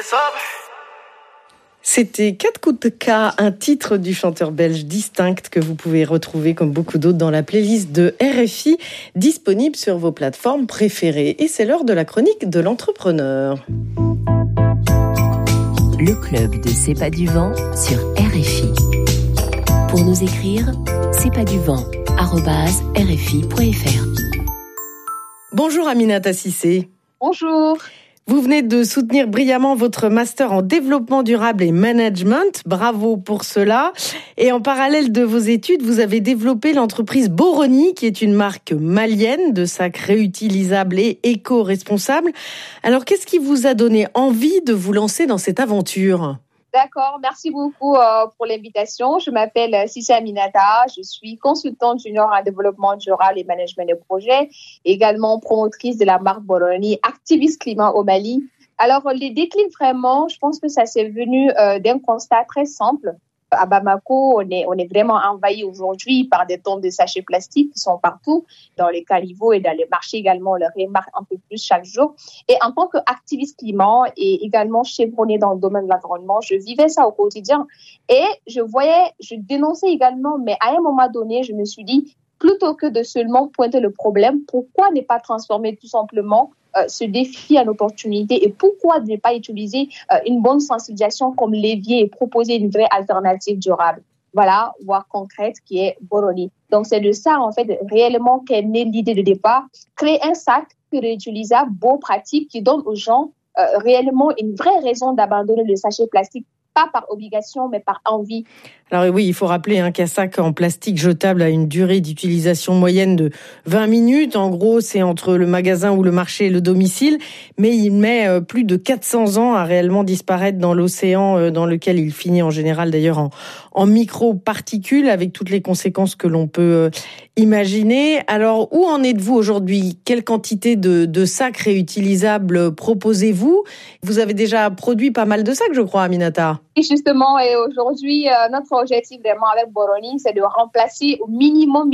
C'était Katkutka, un titre du chanteur belge Distinct que vous pouvez retrouver comme beaucoup d'autres dans la playlist de RFI, disponible sur vos plateformes préférées. Et c'est l'heure de la chronique de l'entrepreneur. Le club de C'est pas du vent sur RFI. Pour nous écrire, c'est pas du vent@rfi.fr. Bonjour Aminata Cissé. Bonjour. Vous venez de soutenir brillamment votre master en développement durable et management. Bravo pour cela. Et en parallèle de vos études, vous avez développé l'entreprise Boroni, qui est une marque malienne de sacs réutilisables et éco-responsables. Alors, qu'est-ce qui vous a donné envie de vous lancer dans cette aventure ? D'accord, merci beaucoup pour l'invitation. Je m'appelle Cissé Aminata, je suis consultante junior en développement durable et management de projet, également promotrice de la marque Boroni, activiste climat au Mali. Alors, les déclics vraiment, je pense que ça s'est venu d'un constat très simple. À Bamako, on est vraiment envahi aujourd'hui par des tonnes de sachets plastiques qui sont partout, dans les caniveaux et dans les marchés également, on le remarque un peu plus chaque jour. Et en tant qu'activiste climat et également chevronnée dans le domaine de l'environnement, je vivais ça au quotidien. Et je dénonçais également, mais à un moment donné, je me suis dit, plutôt que de seulement pointer le problème, pourquoi ne pas transformer tout simplement ce défi en opportunité et pourquoi ne pas utiliser une bonne sensibilisation comme levier et proposer une vraie alternative durable, voilà, voire concrète, qui est Boroni. Donc, c'est de ça, en fait, réellement qu'est née l'idée de départ, créer un sac réutilisable, beau, pratique, qui donne aux gens réellement une vraie raison d'abandonner le sachet plastique, pas par obligation, mais par envie. Alors oui, il faut rappeler qu'un sac en plastique jetable a une durée d'utilisation moyenne de 20 minutes. En gros, c'est entre le magasin ou le marché et le domicile. Mais il met plus de 400 ans à réellement disparaître dans l'océan dans lequel il finit en général d'ailleurs en micro-particules avec toutes les conséquences que l'on peut imaginer. Alors, où en êtes-vous aujourd'hui ? Quelle quantité de sacs réutilisables proposez-vous ? Vous avez déjà produit pas mal de sacs, je crois, Aminata. Et justement, et aujourd'hui, notre objectif vraiment avec Boroni, c'est de remplacer au minimum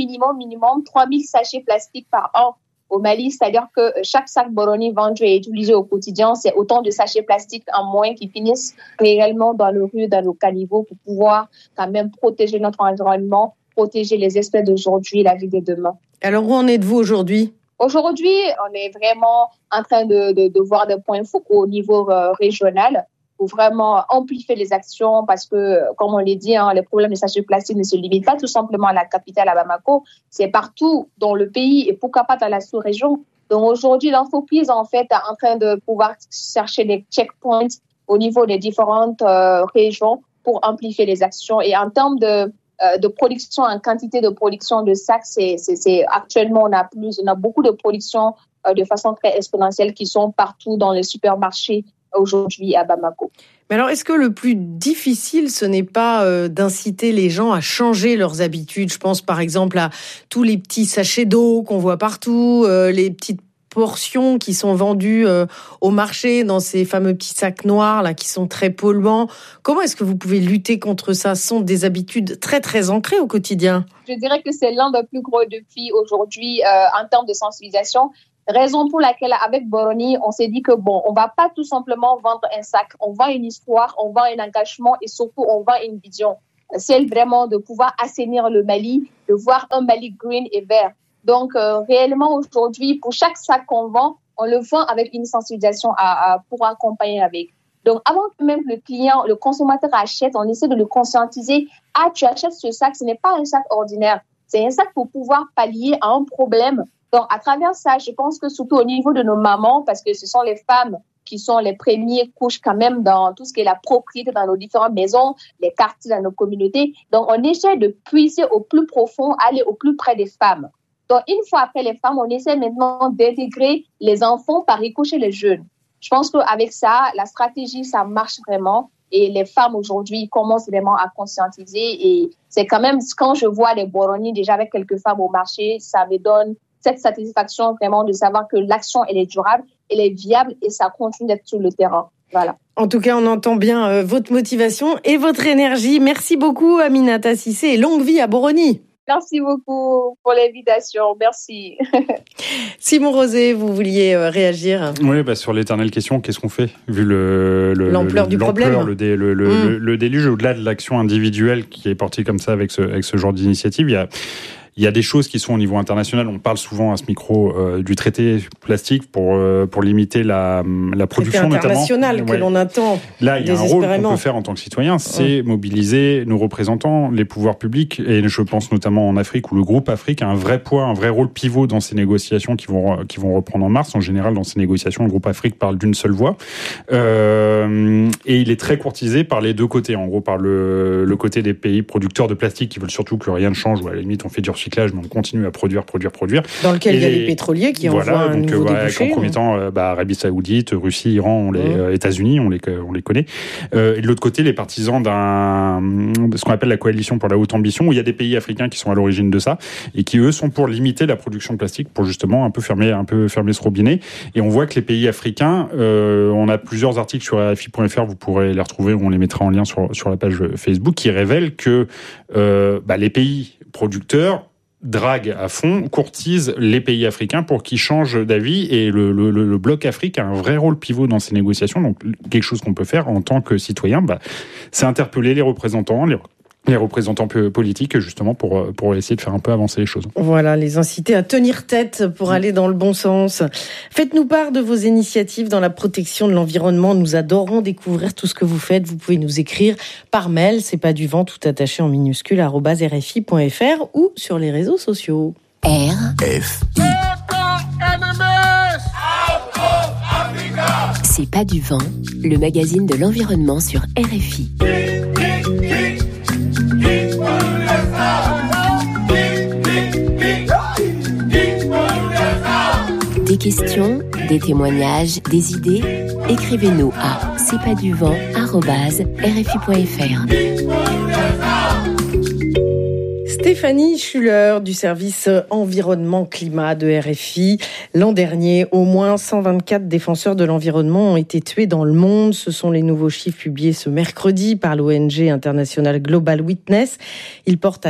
3000 sachets plastiques par an au Mali. C'est-à-dire que chaque sac Boroni vendu et utilisé au quotidien, c'est autant de sachets plastiques en moins qui finissent réellement dans les rues, dans nos caniveaux pour pouvoir quand même protéger notre environnement, protéger les espèces d'aujourd'hui et la vie de demain. Alors, où en êtes-vous aujourd'hui ? Aujourd'hui, on est vraiment en train de voir des points focaux au niveau régional pour vraiment amplifier les actions parce que, comme on l'a dit, les problèmes de sachets plastiques ne se limitent pas tout simplement à la capitale, à Bamako. C'est partout dans le pays et pourquoi pas dans la sous-région. Donc aujourd'hui, l'entreprise, en fait, est en train de pouvoir chercher des checkpoints au niveau des différentes régions pour amplifier les actions. Et en termes de production, en quantité de production de sacs, c'est actuellement, on a beaucoup de production de façon très exponentielle qui sont partout dans les supermarchés aujourd'hui à Bamako. Mais alors, est-ce que le plus difficile, ce n'est pas d'inciter les gens à changer leurs habitudes ? Je pense par exemple à tous les petits sachets d'eau qu'on voit partout, les petites portions qui sont vendues au marché dans ces fameux petits sacs noirs là qui sont très polluants. Comment est-ce que vous pouvez lutter contre ça ? Ce sont des habitudes très très ancrées au quotidien. Je dirais que c'est l'un des plus gros défis aujourd'hui en termes de sensibilisation. Raison pour laquelle, avec Boroni, on s'est dit que on va pas tout simplement vendre un sac. On vend une histoire, on vend un engagement et surtout, on vend une vision. Celle vraiment de pouvoir assainir le Mali, de voir un Mali green et vert. Donc, réellement, aujourd'hui, pour chaque sac qu'on vend, on le vend avec une sensibilisation pour accompagner avec. Donc, avant que même le consommateur achète, on essaie de le conscientiser. Ah, tu achètes ce sac, ce n'est pas un sac ordinaire. C'est un sac pour pouvoir pallier à un problème. Donc, à travers ça, je pense que surtout au niveau de nos mamans, parce que ce sont les femmes qui sont les premières couches quand même dans tout ce qui est la propriété dans nos différentes maisons, les quartiers dans nos communautés. Donc, on essaie de puiser au plus profond, aller au plus près des femmes. Donc, une fois après les femmes, on essaie maintenant d'intégrer les enfants par ricochet les jeunes. Je pense qu'avec ça, la stratégie, ça marche vraiment. Et les femmes aujourd'hui commencent vraiment à conscientiser. Et c'est quand même, quand je vois les Boroni déjà avec quelques femmes au marché, ça me donne cette satisfaction vraiment de savoir que l'action, elle est durable, elle est viable et ça continue d'être sur le terrain. Voilà. En tout cas, on entend bien votre motivation et votre énergie. Merci beaucoup, Aminata Cissé, et longue vie à Boroni. Merci beaucoup pour l'invitation. Merci. Simon Rosé, vous vouliez réagir ? Oui, sur l'éternelle question, qu'est-ce qu'on fait vu l'ampleur du problème, le déluge, au-delà de l'action individuelle qui est portée comme ça avec ce genre d'initiative, il y a des choses qui sont au niveau international. On parle souvent à ce micro du traité plastique pour limiter la production, notamment. International que l'on attend. Là, il y a un rôle qu'on peut faire en tant que citoyen, c'est mobiliser nos représentants, les pouvoirs publics, et je pense notamment en Afrique où le groupe Afrique a un vrai poids, un vrai rôle pivot dans ces négociations qui vont reprendre en mars. En général, dans ces négociations, le groupe Afrique parle d'une seule voix, et il est très courtisé par les deux côtés. En gros, par le côté des pays producteurs de plastique qui veulent surtout que rien ne change, ou à la limite on fait du recyclage, mais on continue à produire. Dans lequel il y a les pétroliers qui envoient un nouveau débouché. En premier temps, Arabie Saoudite, Russie, Iran, États-Unis, on les connaît. Et de l'autre côté, les partisans de ce qu'on appelle la coalition pour la haute ambition, où il y a des pays africains qui sont à l'origine de ça, et qui eux sont pour limiter la production de plastique, pour justement un peu fermer ce robinet. Et on voit que les pays africains, on a plusieurs articles sur RFI.fr, vous pourrez les retrouver, ou on les mettra en lien sur la page Facebook, qui révèlent que les pays producteurs drague à fond, courtise les pays africains pour qu'ils changent d'avis, et le bloc Afrique a un vrai rôle pivot dans ces négociations. Donc quelque chose qu'on peut faire en tant que citoyen, c'est interpeller les représentants politiques, justement, pour essayer de faire un peu avancer les choses. Voilà, les inciter à tenir tête pour aller dans le bon sens. Faites-nous part de vos initiatives dans la protection de l'environnement. Nous adorons découvrir tout ce que vous faites. Vous pouvez nous écrire par mail, c'est pas du vent, tout attaché en minuscule, @rfi.fr, ou sur les réseaux sociaux. RFI. C'est pas du vent, le magazine de l'environnement sur RFI. Des questions, des témoignages, des idées, écrivez-nous à cestpaduvent@rfi.fr. Stéphanie Schuller du service environnement-climat de RFI. L'an dernier, au moins 124 défenseurs de l'environnement ont été tués dans le monde. Ce sont les nouveaux chiffres publiés ce mercredi par l'ONG internationale Global Witness. Ils portent à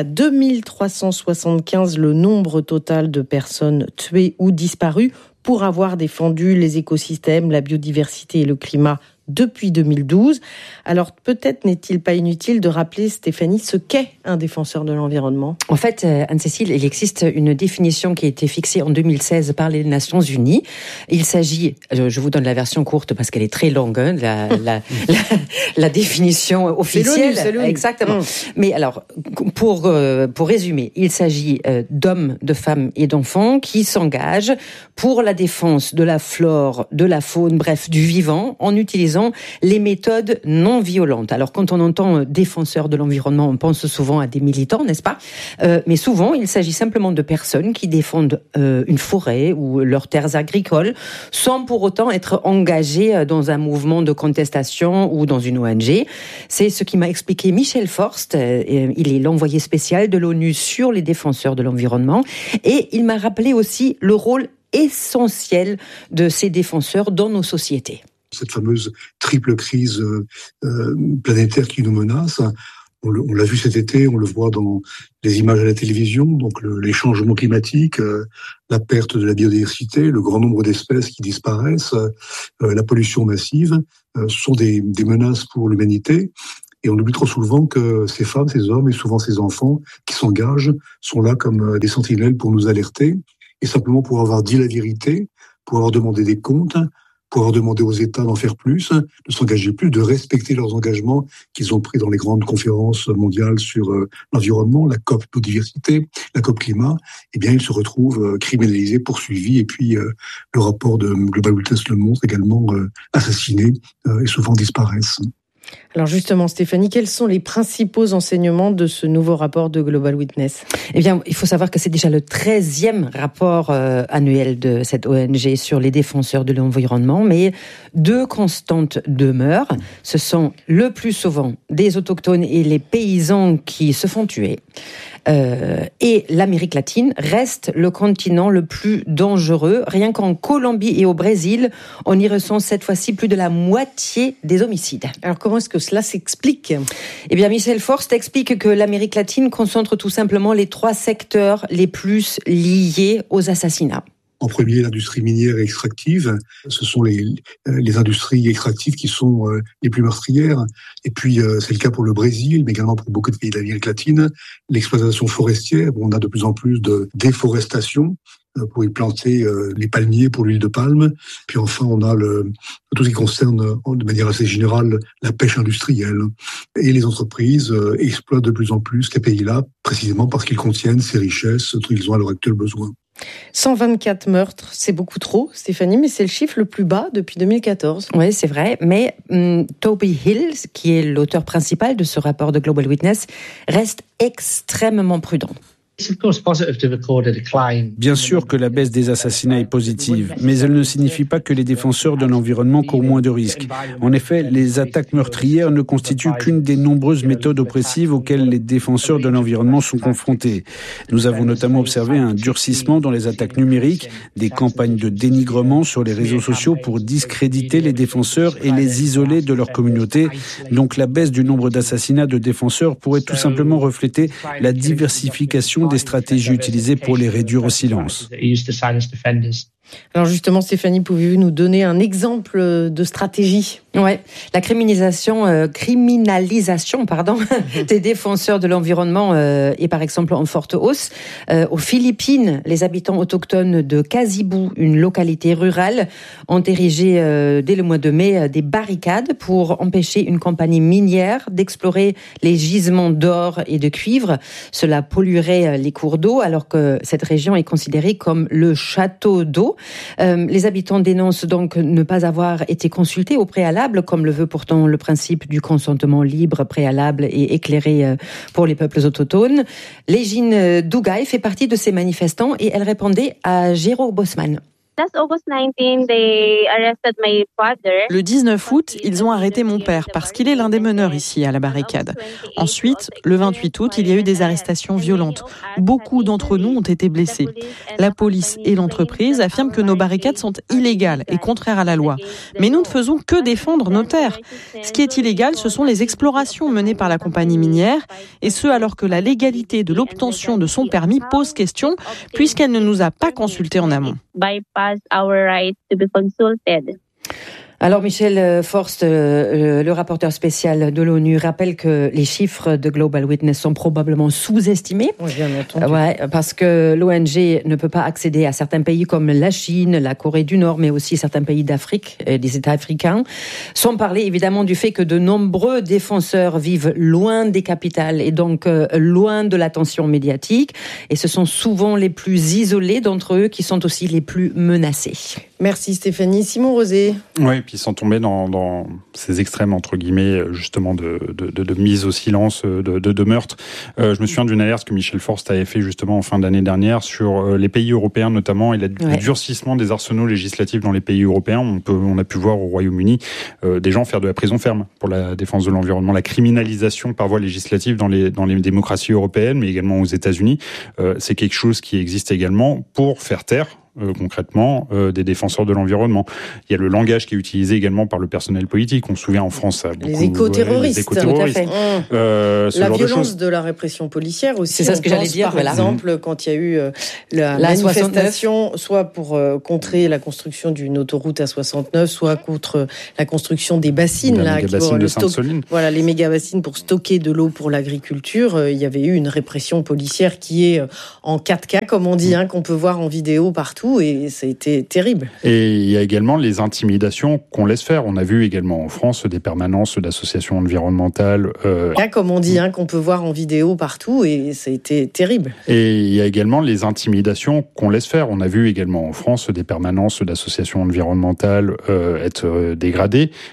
2375 le nombre total de personnes tuées ou disparues pour avoir défendu les écosystèmes, la biodiversité et le climat depuis 2012. Alors peut-être n'est-il pas inutile de rappeler, Stéphanie, ce qu'est un défenseur de l'environnement. En fait, Anne-Cécile, il existe une définition qui a été fixée en 2016 par les Nations Unies. Il s'agit, je vous donne la version courte parce qu'elle est très longue, la définition officielle. C'est l'ONU. Exactement. Mais alors, pour résumer, il s'agit d'hommes, de femmes et d'enfants qui s'engagent pour la défense de la flore, de la faune, bref, du vivant, en utilisant les méthodes non violentes. Alors, quand on entend défenseur de l'environnement, on pense souvent à des militants, n'est-ce pas ? Mais souvent, il s'agit simplement de personnes qui défendent une forêt ou leurs terres agricoles, sans pour autant être engagées dans un mouvement de contestation ou dans une ONG. C'est ce qui m'a expliqué Michel Forst. Il est l'envoyé spécial de l'ONU sur les défenseurs de l'environnement. Et il m'a rappelé aussi le rôle essentiel de ces défenseurs dans nos sociétés. Cette fameuse triple crise planétaire qui nous menace, on l'a vu cet été, on le voit dans les images à la télévision, donc les changements climatiques, la perte de la biodiversité, le grand nombre d'espèces qui disparaissent, la pollution massive, sont des menaces pour l'humanité. Et on oublie trop souvent que ces femmes, ces hommes et souvent ces enfants qui s'engagent sont là comme des sentinelles pour nous alerter, et simplement pour avoir dit la vérité, pour avoir demandé des comptes, pour avoir demandé aux États d'en faire plus, de s'engager plus, de respecter leurs engagements qu'ils ont pris dans les grandes conférences mondiales sur l'environnement, la COP biodiversité, la COP climat, eh bien ils se retrouvent criminalisés, poursuivis, et puis le rapport de Global Witness le montre également, assassinés et souvent disparaissent. Alors justement, Stéphanie, quels sont les principaux enseignements de ce nouveau rapport de Global Witness ? Eh bien, il faut savoir que c'est déjà le 13e rapport annuel de cette ONG sur les défenseurs de l'environnement, mais deux constantes demeurent. Ce sont le plus souvent des autochtones et les paysans qui se font tuer. Et l'Amérique latine reste le continent le plus dangereux. Rien qu'en Colombie et au Brésil, on y ressent cette fois-ci plus de la moitié des homicides. Alors comment est-ce que cela s'explique? Eh bien, Michel Forst explique que l'Amérique latine concentre tout simplement les 3 secteurs les plus liés aux assassinats. En premier, l'industrie minière et extractive. Ce sont les industries extractives qui sont les plus meurtrières. Et puis, c'est le cas pour le Brésil, mais également pour beaucoup de pays d'Amérique latine. L'exploitation forestière, on a de plus en plus de déforestation pour y planter les palmiers pour l'huile de palme. Puis enfin, on a tout ce qui concerne, de manière assez générale, la pêche industrielle. Et les entreprises exploitent de plus en plus ces pays-là, précisément parce qu'ils contiennent ces richesses dont ils ont à l'heure actuelle besoin. 124 meurtres, c'est beaucoup trop, Stéphanie, mais c'est le chiffre le plus bas depuis 2014. Oui, c'est vrai, mais Toby Hill, qui est l'auteur principal de ce rapport de Global Witness, reste extrêmement prudent. Bien sûr que la baisse des assassinats est positive, mais elle ne signifie pas que les défenseurs de l'environnement courent moins de risques. En effet, les attaques meurtrières ne constituent qu'une des nombreuses méthodes oppressives auxquelles les défenseurs de l'environnement sont confrontés. Nous avons notamment observé un durcissement dans les attaques numériques, des campagnes de dénigrement sur les réseaux sociaux pour discréditer les défenseurs et les isoler de leur communauté. Donc la baisse du nombre d'assassinats de défenseurs pourrait tout simplement refléter la diversification des stratégies utilisées pour les réduire au silence. Alors justement, Stéphanie, pouvez-vous nous donner un exemple de stratégie ? Ouais, la criminalisation des défenseurs de l'environnement est par exemple en forte hausse. Aux Philippines, les habitants autochtones de Kasibu, une localité rurale, ont érigé dès le mois de mai des barricades pour empêcher une compagnie minière d'explorer les gisements d'or et de cuivre. Cela polluerait les cours d'eau alors que cette région est considérée comme le château d'eau. Les habitants dénoncent donc ne pas avoir été consultés au préalable, comme le veut pourtant le principe du consentement libre, préalable et éclairé pour les peuples autochtones. Légine Dougaï fait partie de ces manifestants et elle répondait à Géraud Bosman. Le 19 août, ils ont arrêté mon père parce qu'il est l'un des meneurs ici à la barricade. Ensuite, le 28 août, il y a eu des arrestations violentes. Beaucoup d'entre nous ont été blessés. La police et l'entreprise affirment que nos barricades sont illégales et contraires à la loi. Mais nous ne faisons que défendre nos terres. Ce qui est illégal, ce sont les explorations menées par la compagnie minière, et ce alors que la légalité de l'obtention de son permis pose question, puisqu'elle ne nous a pas consultés en amont. Alors Michel Forst, le rapporteur spécial de l'ONU, rappelle que les chiffres de Global Witness sont probablement sous-estimés. Oui, bien entendu. Ouais, parce que l'ONG ne peut pas accéder à certains pays comme la Chine, la Corée du Nord, mais aussi certains pays d'Afrique et des États africains. Sans parler évidemment du fait que de nombreux défenseurs vivent loin des capitales et donc loin de l'attention médiatique. Et ce sont souvent les plus isolés d'entre eux qui sont aussi les plus menacés. Merci Stéphanie. Simon Rosé. Oui, puis sans tomber dans ces extrêmes, entre guillemets, justement, de mise au silence, de meurtre. Je me souviens d'une alerte que Michel Forst avait fait justement en fin d'année dernière sur les pays européens notamment et le durcissement des arsenaux législatifs dans les pays européens. On a pu voir au Royaume-Uni des gens faire de la prison ferme pour la défense de l'environnement, la criminalisation par voie législative dans les démocraties européennes, mais également aux États-Unis. C'est quelque chose qui existe également pour faire taire concrètement des défenseurs de l'environnement. Il y a le langage qui est utilisé également par le personnel politique. On se souvient en France beaucoup, les éco-terroristes. Les éco-terroristes. La violence de la répression policière aussi. C'est ça ce que j'allais dire. Par exemple, quand il y a eu la manifestation, 69. Soit pour contrer la construction d'une autoroute A69, soit contre la construction des bassines, les méga-bassines pour stocker de l'eau pour l'agriculture. Il y avait eu une répression policière qui est en 4K, comme on dit, qu'on peut voir en vidéo partout. Et ça a été terrible. Et il y a également les intimidations qu'on laisse faire. On a vu également en France des permanences d'associations environnementales. Comme on dit, qu'on peut voir en vidéo partout, et ça a été terrible. Et il y a également les intimidations qu'on laisse faire. On a vu également en France des permanences d'associations environnementales être dégradées.